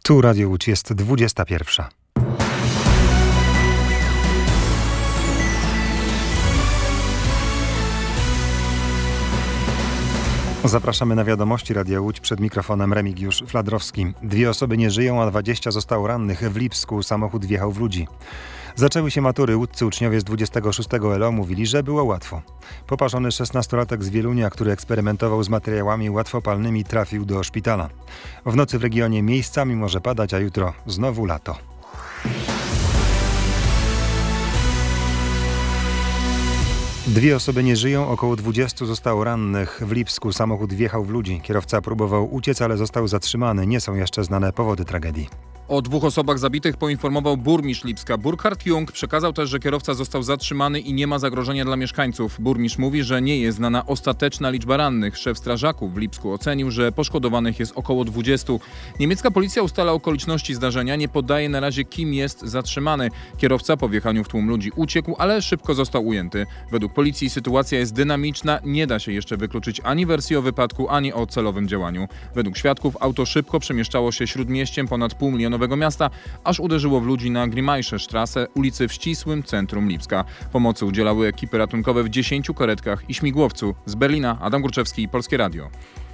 Tu Radio Łódź, jest 21. Zapraszamy na wiadomości Radia Łódź, przed mikrofonem Remigiusz Fladrowski. 2 osoby nie żyją, a 20 zostało rannych. W Lipsku samochód wjechał w ludzi. Zaczęły się matury. Łódźcy uczniowie z 26 LO mówili, że było łatwo. Poparzony 16-latek z Wielunia, który eksperymentował z materiałami łatwopalnymi, trafił do szpitala. W nocy w regionie miejscami może padać, a jutro znowu lato. Dwie osoby nie żyją, około 20 zostało rannych. W Lipsku samochód wjechał w ludzi. Kierowca próbował uciec, ale został zatrzymany. Nie są jeszcze znane powody tragedii. O 2 osobach zabitych poinformował burmistrz Lipska. Burkhard Jung przekazał też, że kierowca został zatrzymany i nie ma zagrożenia dla mieszkańców. Burmistrz mówi, że nie jest znana ostateczna liczba rannych. Szef strażaków w Lipsku ocenił, że poszkodowanych jest około 20. Niemiecka policja ustala okoliczności zdarzenia. Nie podaje na razie, kim jest zatrzymany. Kierowca po wjechaniu w tłum ludzi uciekł, ale szybko został ujęty. Według policji sytuacja jest dynamiczna. Nie da się jeszcze wykluczyć ani wersji o wypadku, ani o celowym działaniu. Według świadków auto szybko przemieszczało się śródmieściem ponad półmilionowego miasta, aż uderzyło w ludzi na Grimajsze-Straße, ulicy w ścisłym centrum Lipska. Pomocy udzielały ekipy ratunkowe w 10 karetkach i śmigłowcu. Z Berlina Adam Górczewski, Polskie Radio.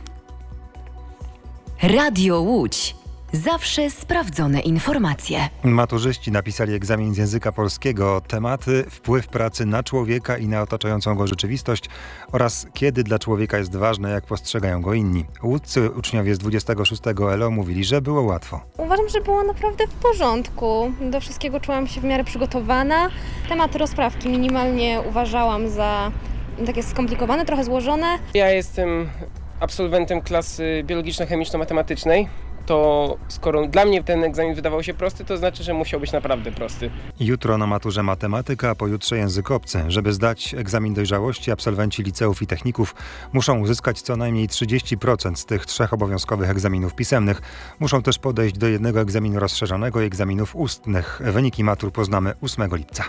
Radio Łódź. Zawsze sprawdzone informacje. Maturzyści napisali egzamin z języka polskiego. Tematy: wpływ pracy na człowieka i na otaczającą go rzeczywistość oraz kiedy dla człowieka jest ważne, jak postrzegają go inni. Łódcy uczniowie z 26 LO mówili, że było łatwo. Uważam, że było naprawdę w porządku. Do wszystkiego czułam się w miarę przygotowana. Tematy rozprawki minimalnie uważałam za takie skomplikowane, trochę złożone. Ja jestem absolwentem klasy biologiczno-chemiczno-matematycznej. To skoro dla mnie ten egzamin wydawał się prosty, to znaczy, że musiał być naprawdę prosty. Jutro na maturze matematyka, a pojutrze język obcy. Żeby zdać egzamin dojrzałości, absolwenci liceów i techników muszą uzyskać co najmniej 30% z tych 3 obowiązkowych egzaminów pisemnych. Muszą też podejść do jednego egzaminu rozszerzonego i egzaminów ustnych. Wyniki matur poznamy 8 lipca.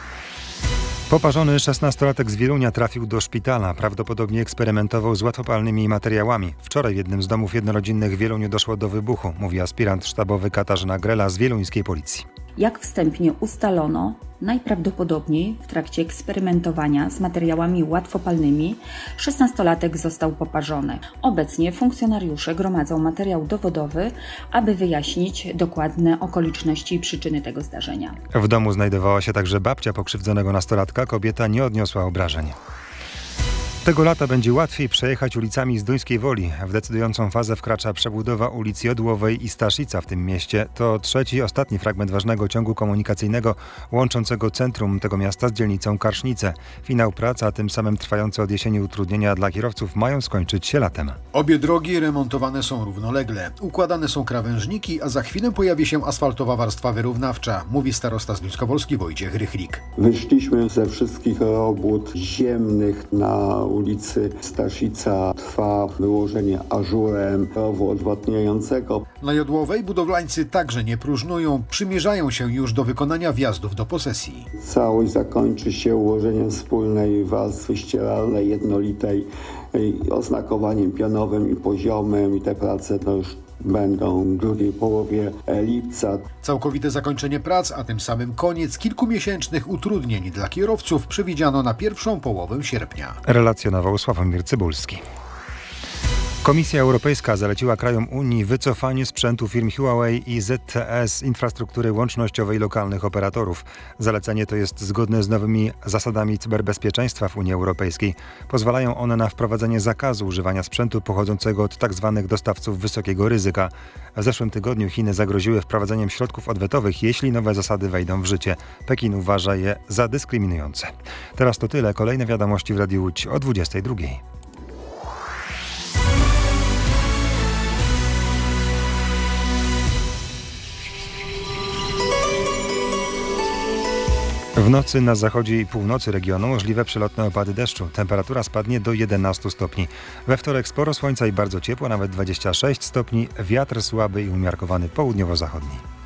Poparzony 16-latek z Wielunia trafił do szpitala. Prawdopodobnie eksperymentował z łatwopalnymi materiałami. Wczoraj w jednym z domów jednorodzinnych w Wieluniu doszło do wybuchu, mówi aspirant sztabowy Katarzyna Grela z wieluńskiej policji. Jak wstępnie ustalono, najprawdopodobniej w trakcie eksperymentowania z materiałami łatwopalnymi 16-latek został poparzony. Obecnie funkcjonariusze gromadzą materiał dowodowy, aby wyjaśnić dokładne okoliczności i przyczyny tego zdarzenia. W domu znajdowała się także babcia pokrzywdzonego nastolatka. Kobieta nie odniosła obrażeń. Tego lata będzie łatwiej przejechać ulicami Zduńskiej Woli. W decydującą fazę wkracza przebudowa ulic Jodłowej i Staszica w tym mieście. To trzeci, ostatni fragment ważnego ciągu komunikacyjnego łączącego centrum tego miasta z dzielnicą Karsznice. Finał prac, a tym samym trwające od jesieni utrudnienia dla kierowców mają skończyć się latem. Obie drogi remontowane są równolegle. Układane są krawężniki, a za chwilę pojawi się asfaltowa warstwa wyrównawcza, mówi starosta Zduńskowolski Wojciech Rychlik. Wyszliśmy ze wszystkich robót ziemnych na ulicy Staszica. Trwa wyłożenie ażurem rowu odwodniającego. Na Jodłowej budowlańcy także nie próżnują, przymierzają się już do wykonania wjazdów do posesji. Całość zakończy się ułożeniem wspólnej warstwy ścieralnej, jednolitej, oznakowaniem pionowym i poziomym, i te prace to już będą w drugiej połowie lipca. Całkowite zakończenie prac, a tym samym koniec kilkumiesięcznych utrudnień dla kierowców przewidziano na pierwszą połowę sierpnia. Relacjonował Sławomir Cybulski. Komisja Europejska zaleciła krajom Unii wycofanie sprzętu firm Huawei i ZTE z infrastruktury łącznościowej lokalnych operatorów. Zalecenie to jest zgodne z nowymi zasadami cyberbezpieczeństwa w Unii Europejskiej. Pozwalają one na wprowadzenie zakazu używania sprzętu pochodzącego od tzw. dostawców wysokiego ryzyka. W zeszłym tygodniu Chiny zagroziły wprowadzeniem środków odwetowych, jeśli nowe zasady wejdą w życie. Pekin uważa je za dyskryminujące. Teraz to tyle. Kolejne wiadomości w Radiu Łódź o 22. W nocy na zachodzie i północy regionu możliwe przelotne opady deszczu. Temperatura spadnie do 11 stopni. We wtorek sporo słońca i bardzo ciepło, nawet 26 stopni. Wiatr słaby i umiarkowany południowo-zachodni.